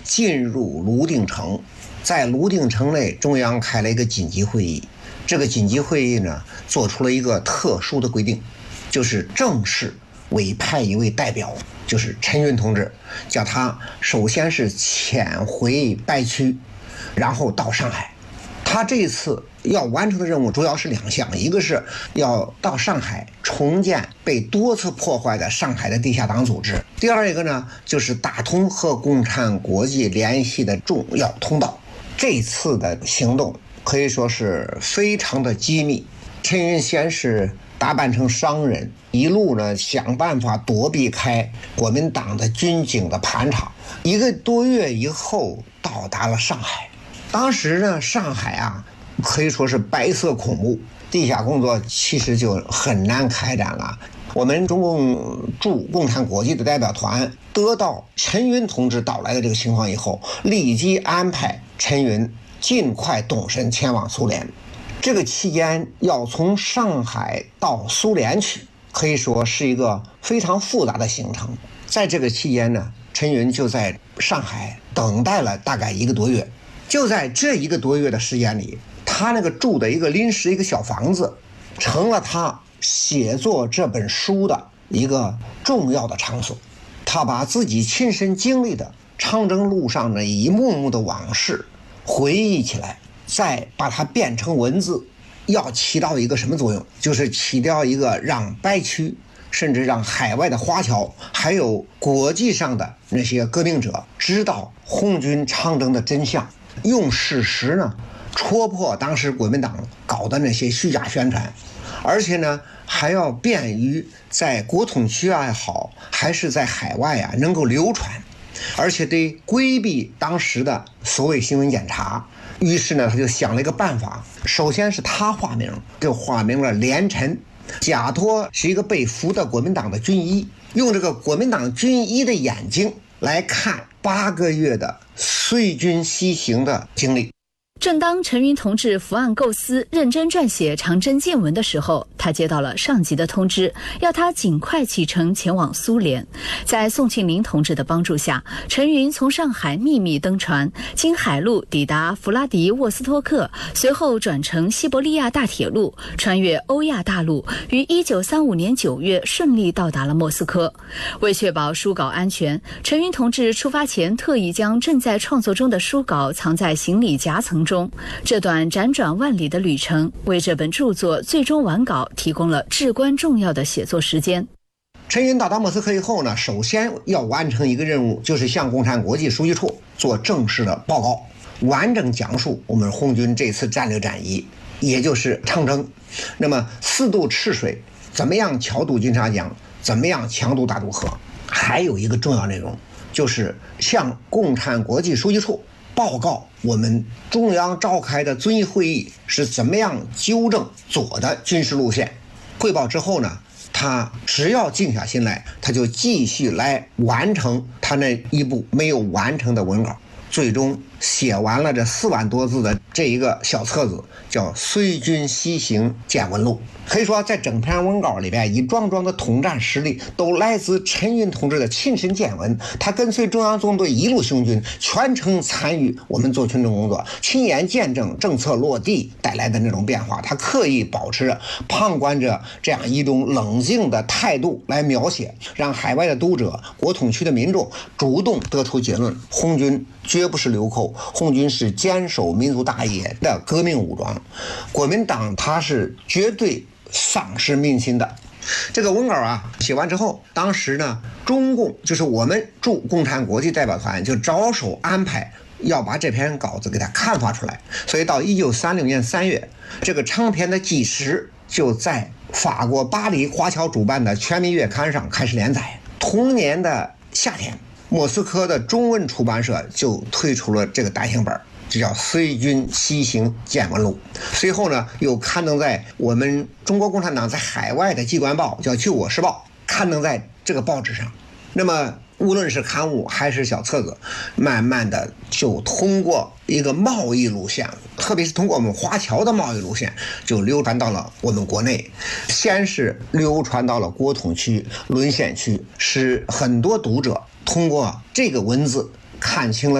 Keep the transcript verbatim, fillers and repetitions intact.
进入泸定城，在泸定城内，中央开了一个紧急会议。这个紧急会议呢，做出了一个特殊的规定，就是正式委派一位代表，就是陈云同志，叫他首先是潜回白区，然后到上海。他这一次要完成的任务主要是两项，一个是要到上海重建被多次破坏的上海的地下党组织，第二一个呢就是打通和共产国际联系的重要通道。这次的行动可以说是非常的机密，陈云先是打扮成商人，一路呢想办法躲避开国民党的军警的盘查，一个多月以后到达了上海。当时呢，上海啊，可以说是白色恐怖，地下工作其实就很难开展了。我们中共驻共产国际的代表团得到陈云同志到来的这个情况以后，立即安排陈云尽快动身前往苏联。这个期间要从上海到苏联去，可以说是一个非常复杂的行程。在这个期间呢，陈云就在上海等待了大概一个多月。就在这一个多月的时间里，他那个住的一个临时一个小房子，成了他写作这本书的一个重要的场所。他把自己亲身经历的长征路上的一幕幕的往事回忆起来，再把它变成文字，要起到一个什么作用？就是起到一个让白区甚至让海外的华侨还有国际上的那些革命者知道红军长征的真相，用事实呢戳破当时国民党搞的那些虚假宣传，而且呢还要便于在国统区也好还是在海外啊能够流传，而且得规避当时的所谓新闻检查。于是呢他就想了一个办法，首先是他化名，就化名了连陈，假托是一个被俘的国民党的军医，用这个国民党军医的眼睛来看八个月的随军西行的经历。 正当陈云同志伏案构思、认真撰写长征见闻的时候，他接到了上级的通知，要他尽快启程前往苏联。在宋庆龄同志的帮助下，陈云从上海秘密登船，经海路抵达弗拉迪沃斯托克，随后转乘西伯利亚大铁路，穿越欧亚大陆，于一九三五年九月顺利到达了莫斯科。为确保书稿安全，陈云同志出发前特意将正在创作中的书稿藏在行李夹层中。这段辗转万里的旅程为这本著作最终完稿提供了至关重要的写作时间。 陈云到达莫斯科以后呢，首先要完成一个任务，就是向共产国际书记处做正式的报告，完整讲述我们红军这次战略战役，也就是长征。那么四渡赤水，怎么样桥渡金沙江，怎么样强渡大渡河，还有一个重要内容，就是向共产国际书记处报告我们中央召开的遵义会议是怎么样纠正左的军事路线。汇报之后呢，他只要静下心来，他就继续来完成他那一部没有完成的文稿，最终写完了这四万多字的这一个小册子，叫《随军西行见闻录》。可以说在整篇文稿里边，一桩桩的统战实例都来自陈云同志的亲身见闻。他跟随中央纵队一路行军，全程参与我们做群众工作，亲眼见证政策落地带来的那种变化。他刻意保持着旁观者这样一种冷静的态度来描写，让海外的读者、国统区的民众主动得出结论：红军绝不是流寇，红军是坚守民族大业的革命武装，国民党他是绝对丧失民心的。这个文稿啊写完之后，当时呢中共就是我们驻共产国际代表团就着手安排要把这篇稿子给它刊发出来。所以到一九三六年三月，这个长篇的纪实就在法国巴黎华侨主办的全民月刊上开始连载。同年的夏天，莫斯科的中文出版社就推出了这个单行本，这叫《随军西行见闻录》。随后呢，又刊登在我们中国共产党在海外的机关报，叫《救我时报》，刊登在这个报纸上。那么无论是刊物还是小册子，慢慢的就通过一个贸易路线，特别是通过我们华侨的贸易路线，就流传到了我们国内。先是流传到了国统区、沦陷区，使很多读者通过这个文字看清了